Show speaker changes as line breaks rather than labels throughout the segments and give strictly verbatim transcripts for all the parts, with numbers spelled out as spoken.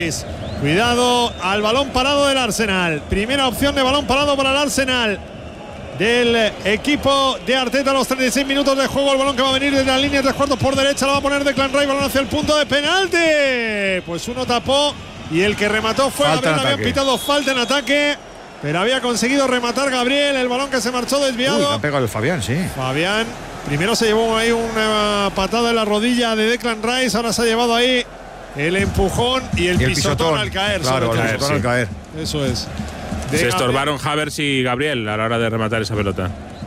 Cuidado al balón parado del Arsenal. Primera opción de balón parado para el Arsenal del equipo de Arteta a los treinta y seis minutos de juego. El balón que va a venir desde la línea de tres cuartos por derecha lo va a poner Declan Rice. Balón hacia el punto de penalti. Pues uno tapó y el que remató fue Gabriel. Habían pitado falta en ataque, pero había conseguido rematar Gabriel. El balón que se marchó desviado.
Uy, le ha pegado el Fabián, sí.
Fabián primero se llevó ahí una patada en la rodilla de Declan Rice. Ahora se ha llevado ahí el empujón y el, y el pisotón, pisotón al caer.
Claro,
el
pisotón sí. al caer.
Eso es.
De se estorbaron Havertz y Gabriel a la hora de rematar esa pelota.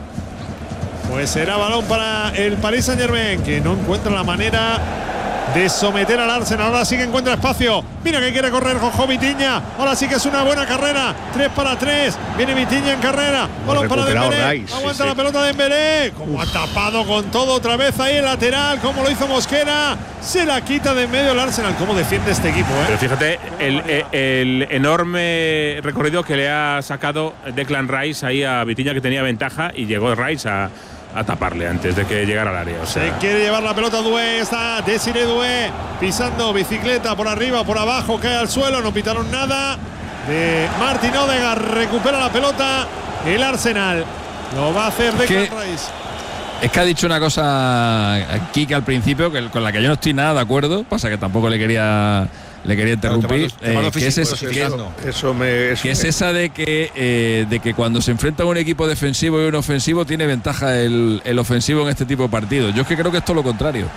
Pues será balón para el Paris Saint-Germain, que no encuentra la manera de someter al Arsenal. Ahora sí que encuentra espacio. Mira que quiere correr Jojo Vitinha. Ahora sí que es una buena carrera. tres para tres. Viene Vitinha en carrera. Balón para Dembélé. Rice, Aguanta sí, sí. la pelota de Dembélé. Como ha tapado con todo otra vez ahí el lateral. Como lo hizo Mosquera. Se la quita de en medio el Arsenal. ¿Cómo defiende este equipo? Eh?
Pero fíjate el, el, el enorme recorrido que le ha sacado Declan Rice ahí a Vitinha, que tenía ventaja, y llegó Rice a a taparle antes de que llegara al área. O sea.
Se quiere llevar la pelota Doué, está Desiré Doué pisando bicicleta por arriba, por abajo, cae al suelo, no pitaron nada. De Martin Odegaard recupera la pelota el Arsenal. Lo va a hacer Declan Rice.
Es que ha dicho una cosa aquí que al principio que con la que yo no estoy nada de acuerdo, pasa que tampoco le quería le quería interrumpir, eh, que es, es, que,
eso me, eso
que es esa de que eh, de que cuando se enfrenta a un equipo defensivo y un ofensivo tiene ventaja el, el ofensivo en este tipo de partidos. Yo es que creo que es todo lo contrario.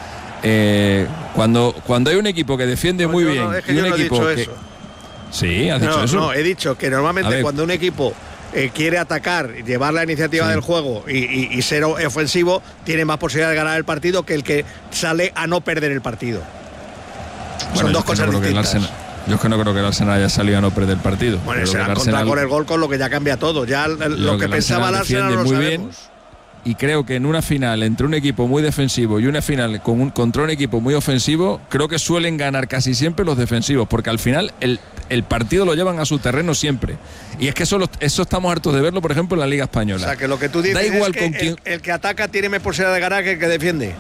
Eh, cuando cuando hay un equipo que defiende
no,
muy
yo
bien
no, es que
y
yo
un
no
equipo
he dicho
que
eso.
Sí, has dicho
no,
eso.
No, he dicho que normalmente cuando un equipo eh, quiere atacar, llevar la iniciativa sí. del juego y, y, y ser ofensivo, tiene más posibilidad de ganar el partido que el que sale a no perder el partido.
Bueno,
son dos cosas
no
distintas.
Arsenal, yo es que no creo que el Arsenal haya salido a no perder el partido.
Bueno, se han encontrado con el gol, con lo que ya cambia todo. Ya lo, lo que, que pensaba el Arsenal lo
muy
sabemos.
Bien, y creo que en una final entre un equipo muy defensivo y una final con un, contra un equipo muy ofensivo, creo que suelen ganar casi siempre los defensivos, porque al final el, el partido lo llevan a su terreno siempre. Y es que eso, lo, eso estamos hartos de verlo, por ejemplo, en la Liga Española.
O sea, que lo que tú dices
da igual
es que
con
el,
quién...
el que ataca tiene más posibilidad de ganar que el que defiende.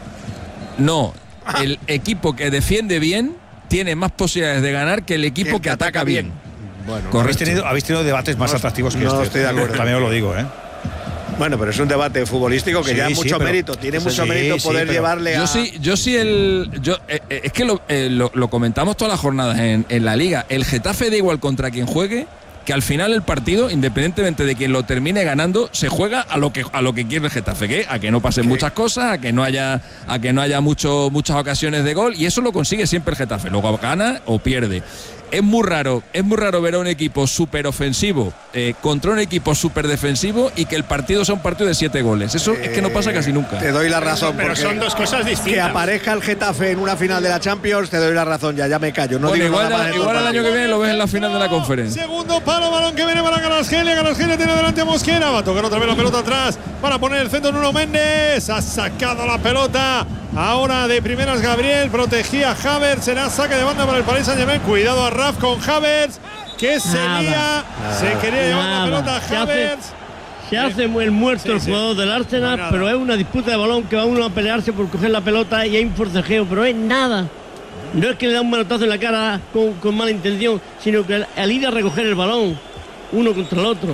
No, ah. el equipo que defiende bien tiene más posibilidades de ganar que el equipo que, que ataca, ataca bien. bien.
Bueno,
habéis tenido, habéis tenido debates más no, atractivos que
no
este.
Estoy de acuerdo.
También os lo digo, ¿eh?
Bueno, pero es un debate futbolístico que sí, ya es mucho sí, mérito. Tiene mucho sí, mérito poder sí, llevarle a.
Yo sí, yo sí el. Yo, eh, es que lo, eh, lo, lo comentamos todas las jornadas en, en la liga. El Getafe da igual contra quien juegue, que al final el partido, independientemente de quien lo termine ganando, se juega a lo que a lo que quiere el Getafe, que a que no pasen ¿Qué? muchas cosas, a que no haya a que no haya mucho, muchas ocasiones de gol, y eso lo consigue siempre el Getafe. Luego gana o pierde. Es muy raro, es muy raro ver a un equipo súper ofensivo eh, contra un equipo súper defensivo y que el partido sea un partido de siete goles. Eso eh, es que no pasa casi nunca.
Te doy la razón.
Pero son dos cosas distintas.
Que aparezca el Getafe en una final de la Champions, te doy la razón, ya, ya me callo. No
bueno,
digo
igual
nada
el, igual el año que viene lo ves en la final de la conferencia.
Segundo palo, balón que viene para Kvaratskhelia. Kvaratskhelia tiene delante a Mosquera. Va a tocar otra vez la pelota atrás para poner el centro Nuno Méndez. Ha sacado la pelota. Ahora de primeras Gabriel, protegía a Havertz, será saque de banda para el Paris Saint-Germain. Cuidado a Raf con Havertz, que se nada, lía, nada, se quería llevar nada. la pelota a Havertz.
Se hace, se hace el muerto sí, el sí. jugador del Arsenal, no pero es una disputa de balón que va uno a pelearse por coger la pelota y hay un forcejeo, pero es nada. No es que le da un manotazo en la cara con, con mala intención, sino que al ir a recoger el balón, uno contra el otro.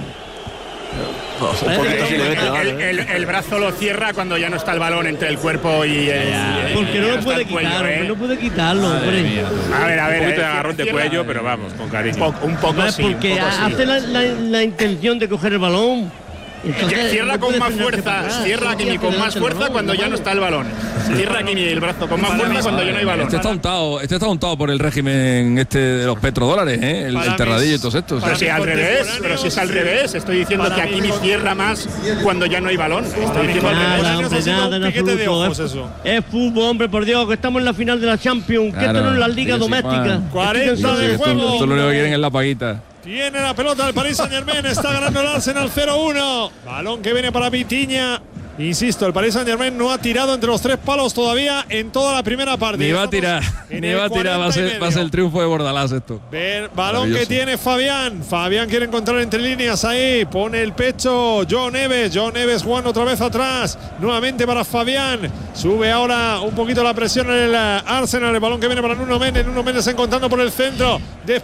El, el, el, el brazo lo cierra cuando ya no está el balón entre el cuerpo y el.
Ya, porque no lo puede quitarlo, ¿eh? no puede quitarlo.
A ver, a ver, un poquito de agarrón de cuello, pero vamos, con cariño. Un poco, un poco
no,
sí.
Porque
un poco
hace
sí.
la, la, la intención de coger el balón.
Entonces, cierra con más fuerza, cierra aquí con más fuerza cuando ya no está el balón. Cierra aquí el brazo con más fuerza cuando ya no hay balón.
Este está untado, este está untado por el régimen este de los petrodólares, ¿eh? el, el terradillo y todos estos.
Pero si al revés, pero si es al revés, estoy diciendo que aquí me cierra más cuando ya no hay balón. Estoy diciendo
nada, hombre, nada, en absoluto. Es, es fútbol, hombre, por Dios, que estamos en la final de la Champions, claro, que esto no es la liga sí, doméstica.
Sí, cuarenta de juego.
Esto, esto lo único que quieren es la paguita.
Tiene la pelota el Paris Saint-Germain, está ganando el Arsenal cero uno. Balón que viene para Vitinha. Insisto, el Paris Saint-Germain no ha tirado entre los tres palos todavía en toda la primera parte.
Ni va a tirar, ni va a tirar, va a ser, va a ser el triunfo de Bordalás esto.
Ver, balón que tiene Fabián. Fabián quiere encontrar entre líneas ahí. Pone el pecho Joao Neves. Joao Neves jugando otra vez atrás. Nuevamente para Fabián. Sube ahora un poquito la presión en el Arsenal. El balón que viene para Nuno Méndez. Nuno Méndez encontrando por el centro.